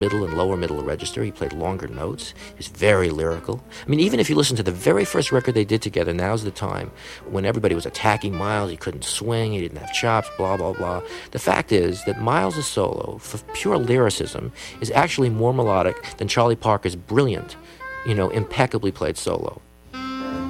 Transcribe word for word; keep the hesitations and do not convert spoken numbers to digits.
middle and lower middle register. He played longer notes. He's very lyrical. I mean, even if you listen to the very first record they did together, Now's the Time, when everybody was attacking Miles, he couldn't swing, he didn't have chops, blah, blah, blah. The fact is that Miles' solo, for pure lyricism, is actually more melodic than Charlie Parker's brilliant, you know, impeccably played solo.